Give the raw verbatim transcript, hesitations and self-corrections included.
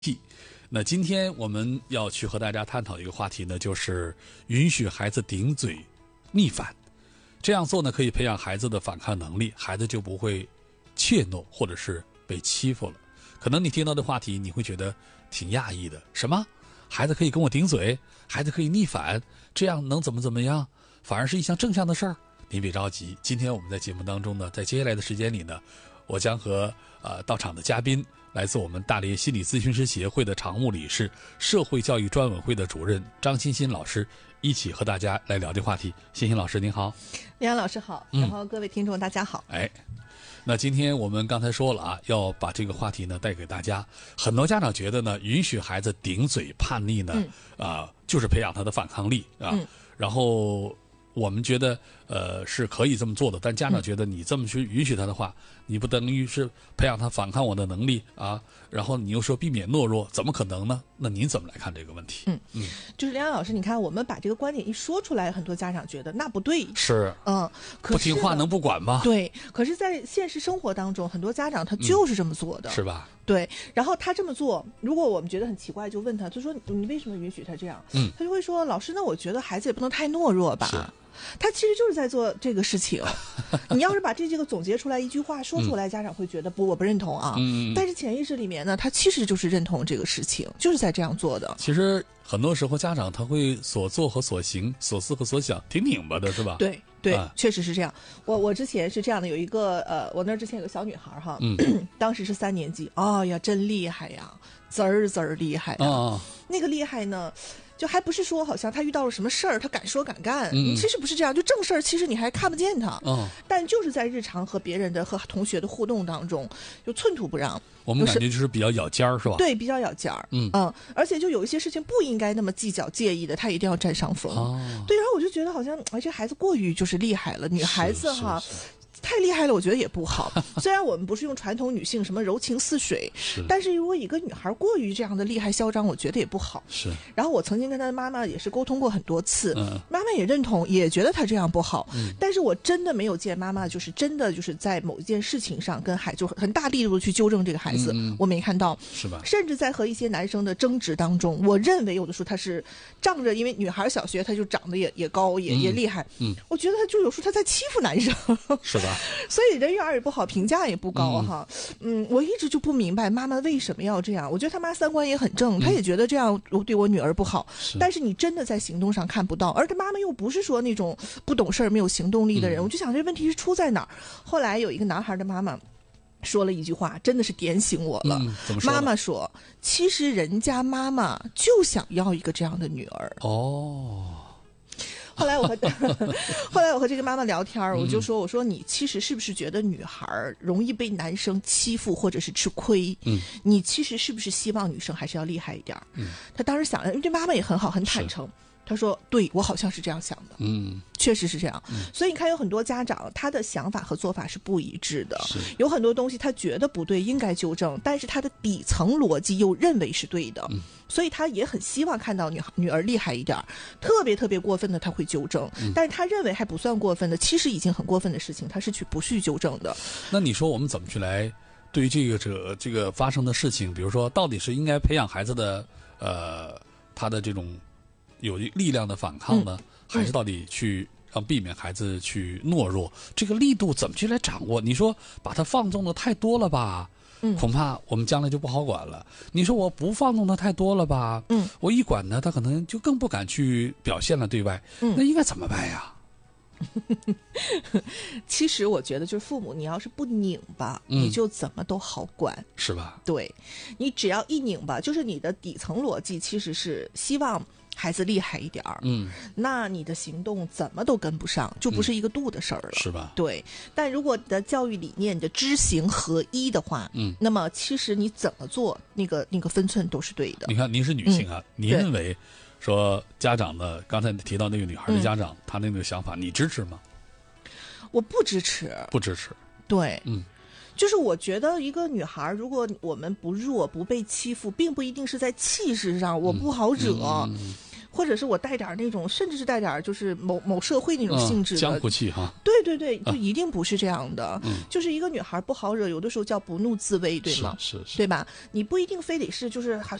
那今天我们要去和大家探讨一个话题呢，就是允许孩子顶嘴逆反。这样做呢，可以培养孩子的反抗能力，孩子就不会怯懦或者是被欺负了。可能你听到的话题，你会觉得挺讶异的，什么？孩子可以跟我顶嘴，孩子可以逆反，这样能怎么怎么样？反而是一项正向的事儿。您别着急，今天我们在节目当中呢，在接下来的时间里呢，我将和呃到场的嘉宾，来自我们大连心理咨询师协会的常务理事、社会教育专委会的主任张欣欣老师，一起和大家来聊这话题。欣欣老师您好。 李阳老师好，然后各位听众大家好。 嗯、哎，那今天我们刚才说了啊，要把这个话题呢带给大家。很多家长觉得呢，允许孩子顶嘴叛逆呢，啊、嗯呃，就是培养他的反抗力啊，嗯、然后。我们觉得，呃，是可以这么做的，但家长觉得你这么去允许他的话，嗯、你不等于是培养他反抗我的能力啊？然后你又说避免懦弱，怎么可能呢？那您怎么来看这个问题？ 嗯嗯，就是梁老师，你看我们把这个观点一说出来，很多家长觉得那不对， 是， 嗯，可是不听话能不管吗？ 对，可是，在现实生活当中，很多家长他就是这么做的， 嗯、是吧？ 对，然后他这么做，如果我们觉得很奇怪，就问他，就说你为什么允许他这样？嗯，他就会说，老师，那我觉得孩子也不能太懦弱吧。他其实就是在做这个事情。你要是把这这个总结出来一句话说出来，嗯、家长会觉得不，我不认同啊。嗯、但是潜意识里面呢，他其实就是认同这个事情，就是在这样做的。 其实很多时候家长他会所做和所行、所思和所想挺拧巴的，是吧？ 对对，啊、确实是这样。我我之前是这样的，有一个呃，我那之前有个小女孩哈，嗯、当时是三年级，哦呀，真厉害呀，滋儿滋儿厉害呀，哦、那个厉害呢。就还不是说好像他遇到了什么事儿，他敢说敢干，嗯、其实不是这样。就正事儿，其实你还看不见他，哦、但就是在日常和别人的和同学的互动当中，就寸土不让。 我们感觉就是比较咬尖儿，是吧？ 对，比较咬尖儿。嗯嗯，而且就有一些事情不应该那么计较介意的，他一定要占上风。哦、对，然后我就觉得好像哎，这孩子过于就是厉害了，女孩子哈。是是是太厉害了，我觉得也不好。虽然我们不是用传统女性什么柔情似水，是但是如果一个女孩过于这样的厉害嚣张，我觉得也不好。 是。 然后我曾经跟她的妈妈也是沟通过很多次，嗯、妈妈也认同，也觉得她这样不好。嗯、但是我真的没有见妈妈就是真的就是在某一件事情上跟孩就很大力度去纠正这个孩子，嗯、我没看到。 是吧？ 甚至在和一些男生的争执当中，我认为有的时候她是仗着，因为女孩小学她就长得也也高也、嗯、也厉害，嗯，我觉得她就有时候她在欺负男生， 是吧？ 所以人缘也不好，评价也不高哈。嗯, 嗯，我一直就不明白妈妈为什么要这样。我觉得他妈三观也很正，嗯、她也觉得这样对我女儿不好。是但是你真的在行动上看不到，而她妈妈又不是说那种不懂事儿、没有行动力的人。嗯、我就想这问题是出在哪儿？后来有一个男孩的妈妈说了一句话，真的是点醒我了。 嗯、怎么说？ 妈妈说：“其实人家妈妈就想要一个这样的女儿。” 哦。 后来我和后来我和这个妈妈聊天，我就说：“我说你其实是不是觉得女孩容易被男生欺负或者是吃亏？嗯，你其实是不是希望女生还是要厉害一点？”嗯，她当时想了，因为这妈妈也很好，很坦诚。他说：“对，我好像是这样想的。”嗯，确实是这样。嗯、所以你看，有很多家长他的想法和做法是不一致的。有很多东西他觉得不对，应该纠正，但是他的底层逻辑又认为是对的。嗯、所以他也很希望看到女女儿厉害一点，特别特别过分的他会纠正，嗯、但是他认为还不算过分的，其实已经很过分的事情，他是去不去纠正的。 那你说我们怎么去来对于这个这这个发生的事情，比如说到底是应该培养孩子的呃他的这种有力量的反抗呢，嗯、还是到底去让避免孩子去懦弱？嗯、这个力度怎么去来掌握？你说把它放纵的太多了吧？嗯，恐怕我们将来就不好管了。你说我不放纵的太多了吧？嗯，我一管呢，他可能就更不敢去表现了，对外。嗯，那应该怎么办呀？ 其实我觉得，就是父母，你要是不拧巴，嗯、你就怎么都好管， 是吧？ 对，你只要一拧巴，就是你的底层逻辑其实是希望孩子厉害一点儿，嗯，那你的行动怎么都跟不上，就不是一个度的事儿了，嗯、 是吧？ 对。但如果你的教育理念、你的知行合一的话，嗯，那么其实你怎么做，那个那个分寸都是对的。 你看，您是女性啊，嗯、您认为说家长的刚才提到那个女孩的家长，嗯、她那个想法，你支持吗？ 我不支持， 不支持。 对，嗯。就是我觉得一个女孩，如果我们不弱不被欺负，并不一定是在气势上我不好惹，嗯嗯嗯、 或者是我带点那种，甚至是带点就是某某社会那种性质的、 嗯、江湖气哈。 对对对，就一定不是这样的。 嗯、 就是一个女孩不好惹，有的时候叫不怒自威，对吗？ 是是是， 对吧？你不一定非得是就是